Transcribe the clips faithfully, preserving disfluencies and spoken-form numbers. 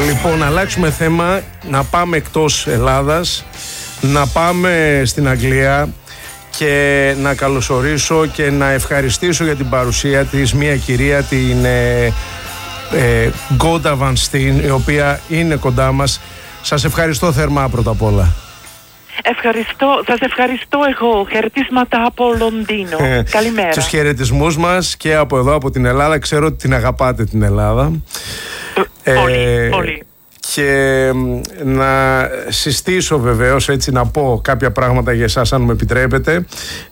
Λοιπόν, αλλάξουμε θέμα, να πάμε εκτός Ελλάδας, να πάμε στην Αγγλία και να καλωσορίσω και να ευχαριστήσω για την παρουσία της μια κυρία, την ε, ε, Γκόντα Βαν Στιν, η οποία είναι κοντά μας. Σας ευχαριστώ θερμά πρώτα απ' όλα. Ευχαριστώ, σας ευχαριστώ εγώ. Χαιρετίσματα από Λονδίνο. Καλημέρα. Τους χαιρετισμούς μας και από εδώ, από την Ελλάδα. Ξέρω ότι την αγαπάτε την Ελλάδα. Πολύ, ε, πολύ. Και να συστήσω βεβαίως, έτσι να πω κάποια πράγματα για εσάς, αν μου επιτρέπετε.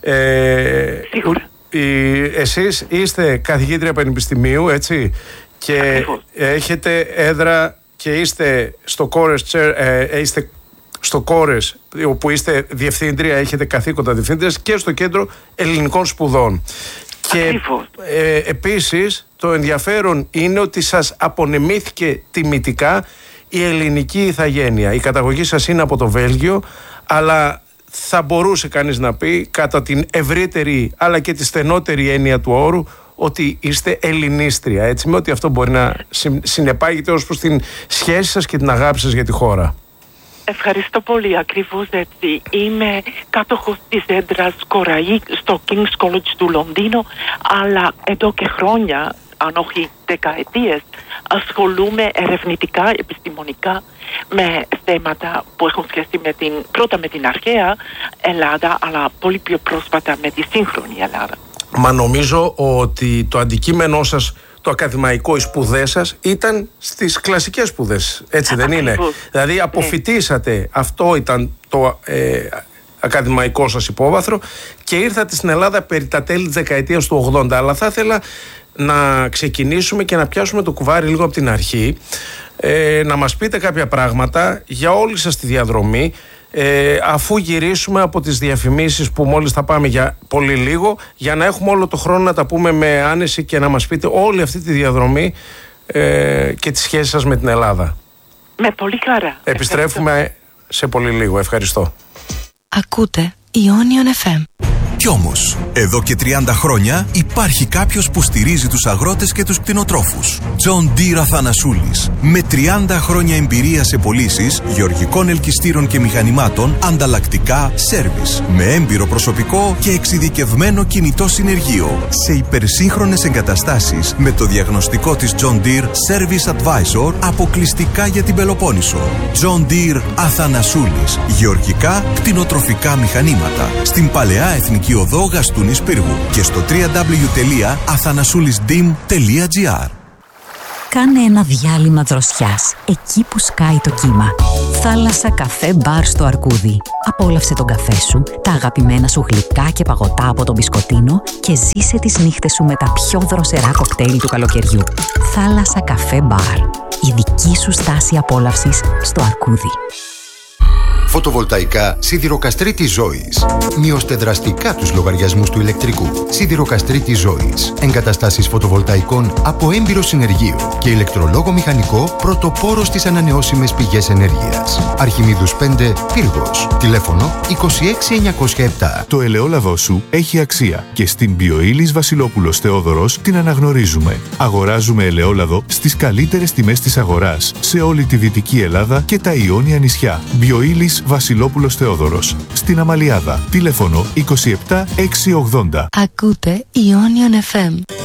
Ε, Σίγουρα. η, εσείς είστε καθηγήτρια πανεπιστημίου, έτσι, και Ακριβώς. έχετε έδρα και είστε στο Κόρες, ε, είστε στο Κόρες, όπου είστε διευθύντρια, έχετε καθήκοντα διευθύντριας, και στο Κέντρο Ελληνικών Σπουδών. Και ε, επίσης το ενδιαφέρον είναι ότι σας απονεμήθηκε τιμητικά η ελληνική ηθαγένεια. Η καταγωγή σας είναι από το Βέλγιο, αλλά θα μπορούσε κανείς να πει, κατά την ευρύτερη αλλά και τη στενότερη έννοια του όρου, ότι είστε ελληνίστρια, έτσι, με ότι αυτό μπορεί να συνεπάγεται ως προς την σχέση σας και την αγάπη σας για τη χώρα. Ευχαριστώ πολύ, ακριβώς έτσι. Είμαι κάτοχος της έδρας Κοραή στο King's College του Λονδίνου, αλλά εδώ και χρόνια, αν όχι δεκαετίες, ασχολούμαι ερευνητικά, επιστημονικά με θέματα που έχουν σχέση με την, πρώτα με την αρχαία Ελλάδα, αλλά πολύ πιο πρόσφατα με τη σύγχρονη Ελλάδα. Μα νομίζω ότι το αντικείμενό σας, το ακαδημαϊκό, οι σπουδές σας ήταν στις κλασικές σπουδές, έτσι δεν Ακριβώς. είναι? Δηλαδή αποφοιτήσατε, ναι. Αυτό ήταν το ε, ακαδημαϊκό σας υπόβαθρο, και ήρθατε στην Ελλάδα περί τα τέλη της δεκαετίας του ογδόντα. Αλλά θα ήθελα να ξεκινήσουμε και να πιάσουμε το κουβάρι λίγο από την αρχή, ε, να μας πείτε κάποια πράγματα για όλη σας τη διαδρομή, Ε, αφού γυρίσουμε από τις διαφημίσεις που μόλις θα πάμε για πολύ λίγο, για να έχουμε όλο το χρόνο να τα πούμε με άνεση και να μας πείτε όλη αυτή τη διαδρομή ε, και τη σχέση σας με την Ελλάδα. Με πολύ χαρά. Επιστρέφουμε Ευχαριστώ. σε πολύ λίγο. Ευχαριστώ. Ακούτε Ionion εφ εμ. Κι όμως, εδώ και τριάντα χρόνια υπάρχει κάποιος που στηρίζει τους αγρότες και τους κτηνοτρόφους. John Deere Αθανασούλης. Με τριάντα χρόνια εμπειρία σε πωλήσεις γεωργικών ελκυστήρων και μηχανημάτων, ανταλλακτικά, σέρβις. Με έμπειρο προσωπικό και εξειδικευμένο κινητό συνεργείο. Σε υπερσύγχρονες εγκαταστάσεις με το διαγνωστικό της John Deere Service Advisor, αποκλειστικά για την Πελοπόννησο. John Deere Αθανασούλης. Γεωργικά, κτηνοτροφικά μηχανήματα. Στην Παλαιά Εθνική Οδό Γαστούνης Πύργου και στο double-u double-u double-u τελεία αθανασούλισdim τελεία gr. Κάνε ένα διάλειμμα δροσιάς εκεί που σκάει το κύμα. Θάλασσα, καφέ, μπαρ στο Αρκούδι. Απόλαυσε τον καφέ σου, τα αγαπημένα σου γλυκά και παγωτά από τον μπισκοτίνο και ζήσε τις νύχτες σου με τα πιο δροσερά κοκτέιλ του καλοκαιριού. Θάλασσα, καφέ, μπαρ. Η δική σου στάση απόλαυσης στο Αρκούδι. Φωτοβολταϊκά Σιδηροκαστρίτη Ζώης. Μειώστε δραστικά τους λογαριασμούς του ηλεκτρικού. Σιδηροκαστρίτη Ζώης. Εγκαταστάσεις φωτοβολταϊκών από έμπειρο συνεργείο και ηλεκτρολόγο μηχανικό, πρωτοπόρο στις ανανεώσιμες πηγές ενέργειας. Αρχιμίδους πέντε, Πύργος. Τηλέφωνο είκοσι έξι εννιακόσια επτά. Το ελαιόλαδό σου έχει αξία και στην Bioilis Βασιλόπουλος Θεόδωρος την αναγνωρίζουμε. Αγοράζουμε ελαιόλαδο στις καλύτερες τιμές της αγοράς σε όλη τη Δυτική Ελλάδα και τα Ιόνια νησιά. Bioilis Βασιλόπουλος Θεόδωρος. Στην Αμαλιάδα. Τηλέφωνο είκοσι επτά εξακόσια ογδόντα. Ακούτε Ionion εφ εμ.